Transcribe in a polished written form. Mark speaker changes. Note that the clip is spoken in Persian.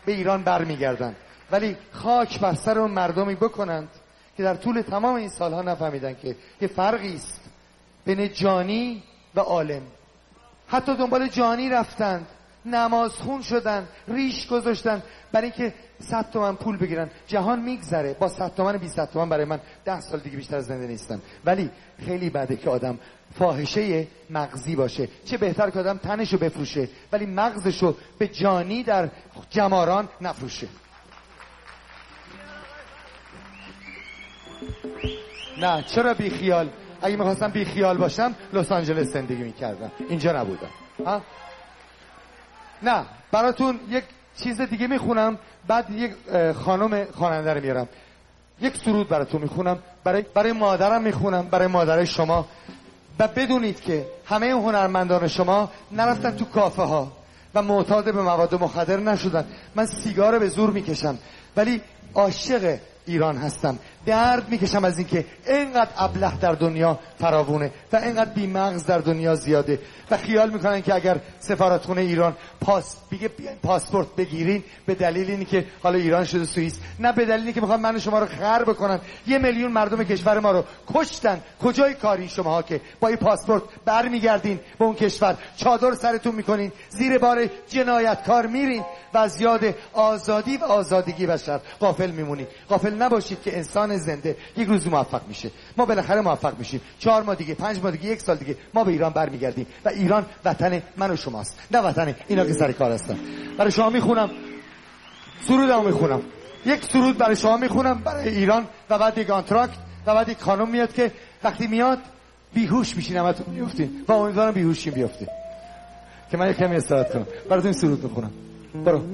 Speaker 1: به ایران برمیگردن، ولی خاک بر سر اون مردمی بکنند که در طول تمام این سالها نفهمیدن که یه فرقی است بین جانی و عالم. حتی دنبال جانی رفتند، نماز خون شدن، ریش گذاشتن برای اینکه 100 تومن پول بگیرن. جهان میگذره، با 100 تومن 20 تومن برای من 10 سال دیگه بیشتر زنده نیستم. ولی خیلی بده که آدم فاحشه مغزی باشه. چه بهتر که آدم تنشو بفروشه ولی مغزشو به جانی در جماران نفروشه. نه چرا بی خیال؟ اگه میخواستم بی خیال باشم لس آنجلس زندگی میکردم، اینجا نبودم. ها؟ نه براتون یک چیز دیگه میخونم، بعد یک خانم خواننده رو میارم، یک سرود براتون میخونم، برای مادرم میخونم، برای مادر شما. و بدونید که همه هنرمندان شما نرفتن تو کافه ها و معتاد به مواد مخدر نشدن. من سیگار به زور میکشم ولی عاشق ایران هستم، درد میکشم از اینکه اینقدر ابله در دنیا فراوونه و اینقدر بیمغز در دنیا زیاده و خیال میکنن که اگر سفارتخونه ایران پاسپورت بگیرین به دلیل اینی که حالا ایران شده سوئیس، نه به دلیل اینی که میخوان من و شما رو خر بکنن. 1 میلیون مردم کشور ما رو کشتن. کجای کاری شماها که با این پاسپورت برمیگردین به اون کشور، چادر سرتون میکنین، زیر بار جنایتکار میرین و از یاد آزادی و آزادگی بشر غافل میمونی. غافل نباشید که انسان زنده یک روز موفق میشه. ما بالاخره موفق میشیم. 4 ماه دیگه، 5 ماه دیگه، 1 سال دیگه ما به ایران برمیگردیم و ایران وطن من و شماست، نه وطن اینا که سر کار هستن. برای شما میخونم، سرودمو میخونم، یک سرود برای شما میخونم برای ایران و بعد یک آنتراکت و بعد یک خانم میاد که وقتی میاد بیهوش میشین، همتون میافتین و امیدوارم بیهوشین بیافتین که من یک کمی استراحت کنم. براتون سرود میخونم. برو.